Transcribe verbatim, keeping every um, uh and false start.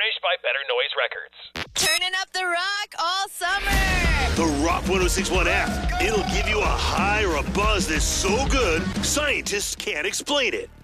furnished by Better Noise Records. Turning up the rock all summer. The Rock one oh six point one app. It'll give you a high or a buzz that's so good, scientists can't explain it.